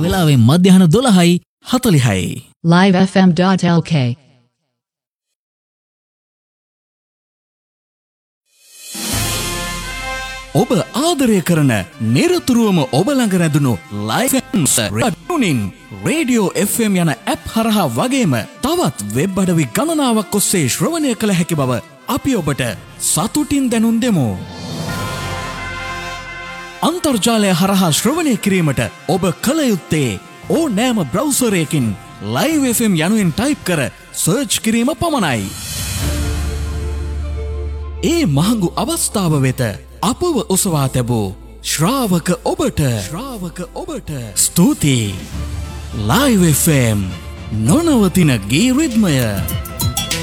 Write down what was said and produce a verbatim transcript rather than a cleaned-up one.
වෙලාවේ මධ්‍යහන දොළහයි හතළිහයි. live f m dot l k. ඔබ ආදරය කරන නිරතුරුවම ඔබ ළඟ රැඳුණු ලයිව් රේඩියෝනින් රේඩියෝ එෆ් එම් යන ඇප් හරහා වගේම තවත් වෙබ් අඩවි ගණනාවක් ඔස්සේ ශ්‍රවණය කළ හැකි බව අපි ඔබට සතුටින් දැනුම් දෙමු. අන්තර්ජාලය හරහා ශ්‍රවණය කිරීමට ඔබ කළ යුත්තේ ඕනෑම බ්‍රවුසරයකින් ලයිව් එෆ් එම් යනුවෙන් ටයිප් කර සර්ච් කිරීම පමණයි. ඒ මහඟු අවස්ථාව වෙත අපව ඔසවා තැබූ ශ්‍රාවක ඔබට ශ්‍රාවක ඔබට ස්තුතියි. ලයිව් එෆ් එම් නොනවතින ගී රිද්මය.